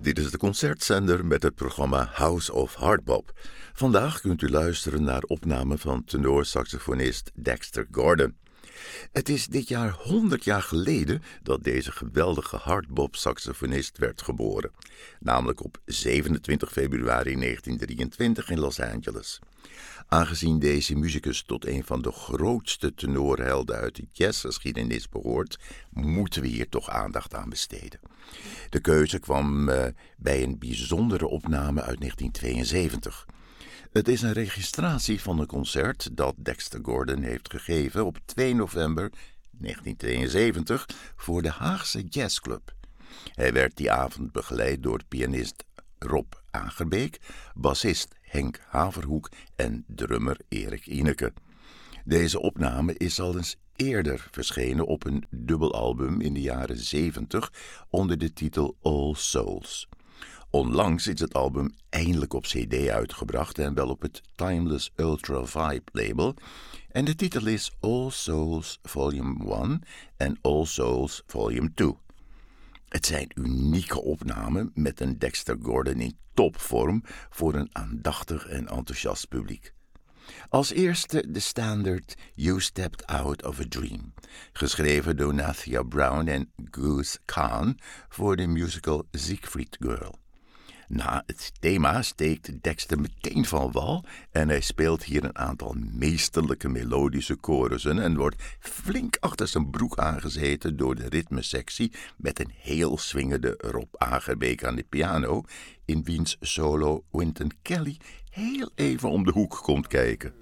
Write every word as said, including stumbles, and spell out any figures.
Dit is de concertzender met het programma House of Hardbop. Vandaag kunt u luisteren naar opnamen van tenorsaxofonist Dexter Gordon. Het is dit jaar honderd jaar geleden dat deze geweldige hardbop-saxofonist werd geboren. Namelijk op zevenentwintig februari negentien drieëntwintig in Los Angeles. Aangezien deze muzikus tot een van de grootste tenorhelden uit de jazzgeschiedenis behoort, moeten we hier toch aandacht aan besteden. De keuze kwam uh, bij een bijzondere opname uit negentien tweeënzeventig. Het is een registratie van een concert dat Dexter Gordon heeft gegeven op twee november negentien tweeënzeventig voor de Haagse Jazzclub. Hij werd die avond begeleid door pianist Rob Agerbeek, bassist Henk Haverhoek en drummer Erik Ineke. Deze opname is al eens eerder verschenen op een dubbelalbum in de jaren zeventig onder de titel All Souls. Onlangs is het album eindelijk op cd uitgebracht en wel op het Timeless Ultra Vibe label. En de titel is All Souls Volume één en All Souls Volume twee. Het zijn unieke opnamen met een Dexter Gordon in topvorm voor een aandachtig en enthousiast publiek. Als eerste de standaard You Stepped Out of a Dream, geschreven door Nathia Brown en Goose Khan voor de musical Siegfried Girl. Na het thema steekt Dexter meteen van wal en hij speelt hier een aantal meesterlijke melodische chorussen en wordt flink achter zijn broek aangezeten door de ritmesectie met een heel swingende Rob Agerbeek aan de piano, in wiens solo Wynton Kelly heel even om de hoek komt kijken.